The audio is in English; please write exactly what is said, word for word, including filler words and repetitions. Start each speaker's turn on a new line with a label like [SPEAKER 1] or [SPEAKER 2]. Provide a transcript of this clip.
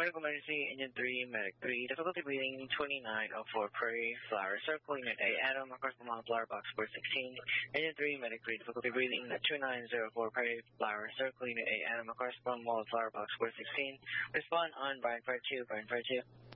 [SPEAKER 1] Medical emergency, engine three, medic three, difficulty breathing, twenty-nine oh four Prairie Flower Circle, unit A, Adam, across the mile, flower box four sixteen, engine three, medic three, difficulty breathing, two nine zero four Prairie Flower Circle, unit A, Adam, across the mile, flower box four sixteen, respond on Brian Fire two, Brian Fire two.